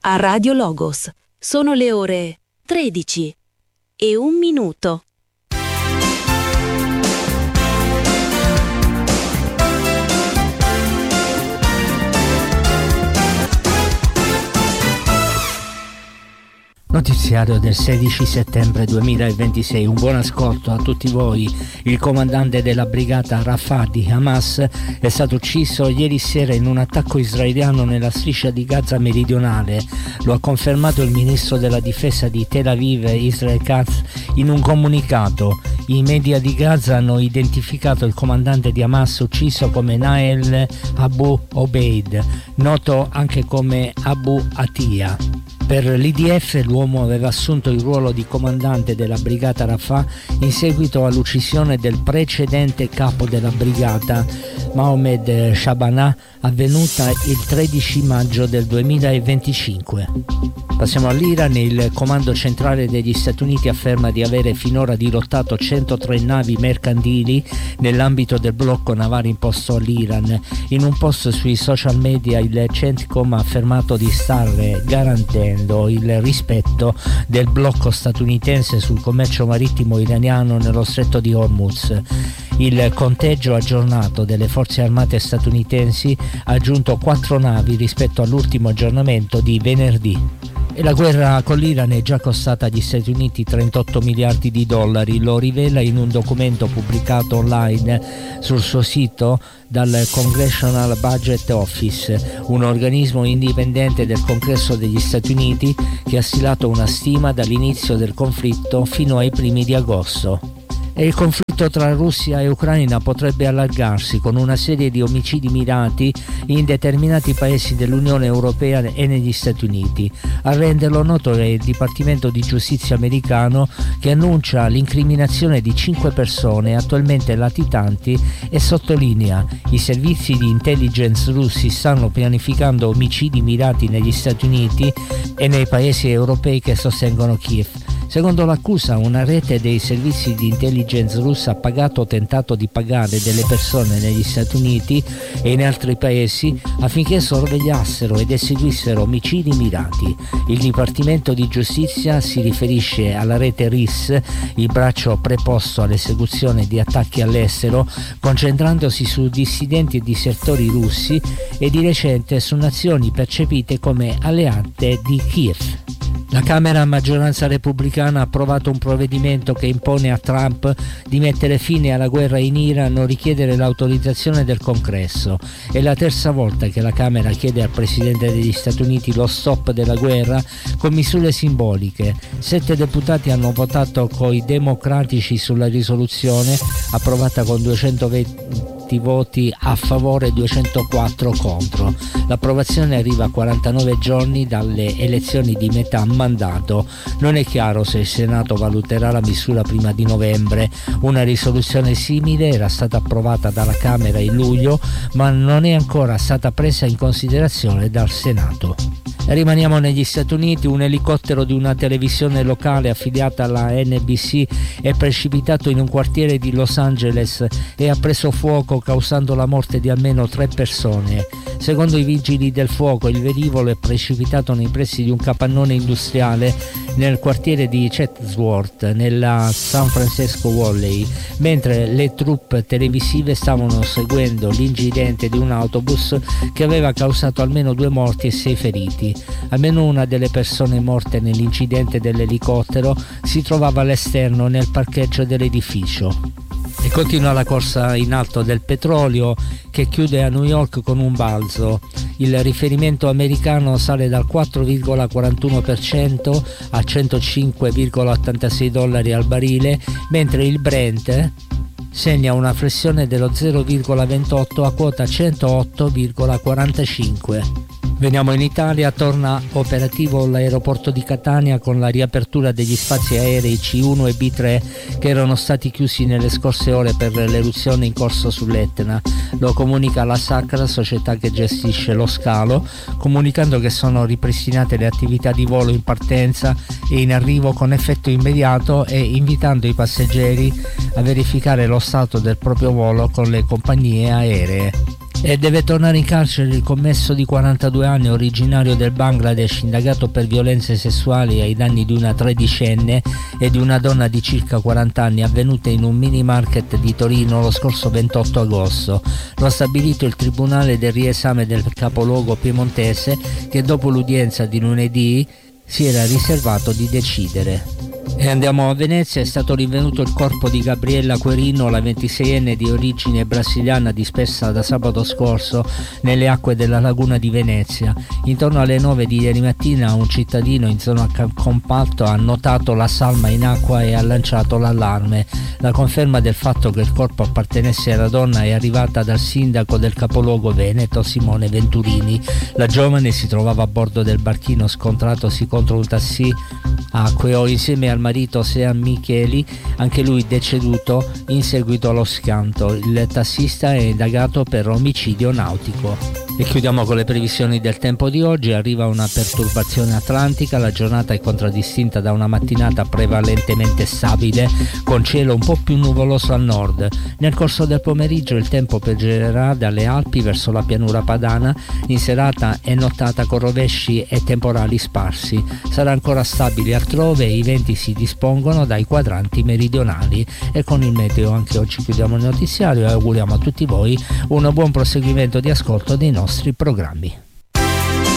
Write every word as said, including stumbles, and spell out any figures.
a Radio Logos. Sono le ore tredici e un minuto. Notiziario del sedici settembre duemilaventisei. Un buon ascolto a tutti voi. Il comandante della brigata Rafah di Hamas è stato ucciso ieri sera in un attacco israeliano nella striscia di Gaza meridionale. Lo ha confermato il ministro della difesa di Tel Aviv, Israel Katz, in un comunicato. I media di Gaza hanno identificato il comandante di Hamas ucciso come Nael Abu Obeid, noto anche come Abu Atia. Per l'I D F l'uomo aveva assunto il ruolo di comandante della brigata Rafah in seguito all'uccisione del precedente capo della brigata, Mohamed Shabana, avvenuta il tredici maggio del duemilaventicinque. Passiamo all'Iran. Il comando centrale degli Stati Uniti afferma di avere finora dirottato centotré navi mercantili nell'ambito del blocco navale imposto all'Iran. In un post sui social media il CENTCOM ha affermato di stare garantendo il rispetto del blocco statunitense sul commercio marittimo iraniano nello stretto di Hormuz. Il conteggio aggiornato delle forze armate statunitensi ha aggiunto quattro navi rispetto all'ultimo aggiornamento di venerdì. E la guerra con l'Iran è già costata agli Stati Uniti trentotto miliardi di dollari, lo rivela in un documento pubblicato online sul suo sito dal Congressional Budget Office, un organismo indipendente del Congresso degli Stati Uniti che ha stilato una stima dall'inizio del conflitto fino ai primi di agosto. E il conflitto tra Russia e Ucraina potrebbe allargarsi con una serie di omicidi mirati in determinati paesi dell'Unione Europea e negli Stati Uniti. A renderlo noto è il Dipartimento di Giustizia americano, che annuncia l'incriminazione di cinque persone attualmente latitanti e sottolinea: i servizi di intelligence russi stanno pianificando omicidi mirati negli Stati Uniti e nei paesi europei che sostengono Kiev. Secondo l'accusa, una rete dei servizi di intelligence russa ha pagato o tentato di pagare delle persone negli Stati Uniti e in altri paesi affinché sorvegliassero ed eseguissero omicidi mirati. Il Dipartimento di Giustizia si riferisce alla rete R I S, il braccio preposto all'esecuzione di attacchi all'estero, concentrandosi su dissidenti e disertori russi e di recente su nazioni percepite come alleate di Kiev. La Camera a maggioranza repubblicana ha approvato un provvedimento che impone a Trump di mettere fine alla guerra in Iran o richiedere l'autorizzazione del Congresso. È la terza volta che la Camera chiede al Presidente degli Stati Uniti lo stop della guerra con misure simboliche. Sette deputati hanno votato coi democratici sulla risoluzione, approvata con duecentoventi voti a favore e duecentoquattro contro. L'approvazione arriva a quarantanove giorni dalle elezioni di metà mandato. Non è chiaro se il Senato valuterà la misura prima di novembre. Una risoluzione simile era stata approvata dalla Camera in luglio, ma non è ancora stata presa in considerazione dal Senato. Rimaniamo negli Stati Uniti. Un elicottero di una televisione locale affiliata alla N B C è precipitato in un quartiere di Los Angeles e ha preso fuoco, causando la morte di almeno tre persone. Secondo i vigili del fuoco, il velivolo è precipitato nei pressi di un capannone industriale nel quartiere di Chatsworth, nella San Francisco Valley, mentre le troupe televisive stavano seguendo l'incidente di un autobus che aveva causato almeno due morti e sei feriti. Almeno una delle persone morte nell'incidente dell'elicottero si trovava all'esterno nel parcheggio dell'edificio. E continua la corsa in alto del petrolio, che chiude a New York con un balzo. Il riferimento americano sale dal quattro virgola quarantuno per cento a centocinque virgola ottantasei dollari al barile, mentre il Brent segna una flessione dello zero virgola ventotto a quota centootto virgola quarantacinque. Veniamo in Italia. Torna operativo l'aeroporto di Catania con la riapertura degli spazi aerei C uno e B tre che erano stati chiusi nelle scorse ore per l'eruzione in corso sull'Etna. Lo comunica la Sacra, società che gestisce lo scalo, comunicando che sono ripristinate le attività di volo in partenza e in arrivo con effetto immediato e invitando i passeggeri a verificare lo stato del proprio volo con le compagnie aeree. E deve tornare in carcere il commesso di quarantadue anni originario del Bangladesh, indagato per violenze sessuali ai danni di una tredicenne e di una donna di circa quaranta anni avvenute in un mini market di Torino lo scorso ventotto agosto. Lo ha stabilito il Tribunale del riesame del capoluogo piemontese, che dopo l'udienza di lunedì si era riservato di decidere. E andiamo a Venezia. È stato rinvenuto il corpo di Gabriella Querino, la ventiseienne di origine brasiliana, dispersa da sabato scorso nelle acque della laguna di Venezia. Intorno alle nove di ieri mattina un cittadino in zona compatto ha notato la salma in acqua e ha lanciato l'allarme. La conferma del fatto che il corpo appartenesse alla donna è arrivata dal sindaco del capoluogo veneto, Simone Venturini. La giovane si trovava a bordo del barchino scontratosi contro un taxi acqueo insieme al marito Sean Micheli, anche lui deceduto in seguito allo schianto. Il tassista è indagato per omicidio nautico. E chiudiamo con le previsioni del tempo di oggi. Arriva una perturbazione atlantica, la giornata è contraddistinta da una mattinata prevalentemente stabile con cielo un po' più nuvoloso al nord. Nel corso del pomeriggio il tempo peggiorerà dalle Alpi verso la pianura padana, in serata e nottata con rovesci e temporali sparsi. Sarà ancora stabile altrove e i venti si dispongono dai quadranti meridionali. E con il meteo anche oggi chiudiamo il notiziario e auguriamo a tutti voi un buon proseguimento di ascolto dei nostri programmi.